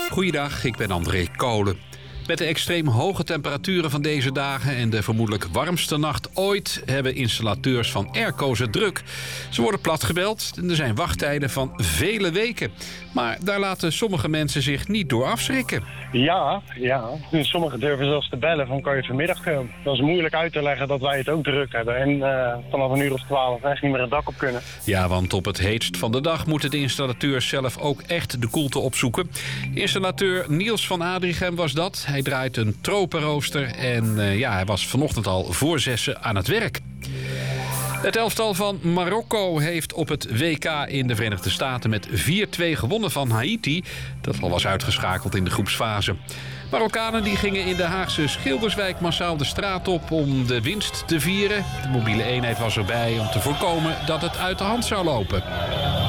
Goeiedag, ik ben André Kolen. Met de extreem hoge temperaturen van deze dagen en de vermoedelijk warmste nacht ooit hebben installateurs van airco's het druk. Ze worden platgebeld en er zijn wachttijden van vele weken. Maar daar laten sommige mensen zich niet door afschrikken. Ja. Sommigen durven zelfs te bellen van kan je vanmiddag komen. Dat is moeilijk uit te leggen dat wij het ook druk hebben. En vanaf 1:12 echt niet meer het dak op kunnen. Ja, want op het heetst van de dag moeten de installateurs zelf ook echt de koelte opzoeken. Installateur Niels van Adrichem was dat. Hij draait een tropenrooster en hij was vanochtend al voor 6 aan het werk. Het elftal van Marokko heeft op het WK in de Verenigde Staten met 4-2 gewonnen van Haiti, dat al was uitgeschakeld in de groepsfase. Marokkanen die gingen in de Haagse Schilderswijk massaal de straat op om de winst te vieren. De mobiele eenheid was erbij om te voorkomen dat het uit de hand zou lopen.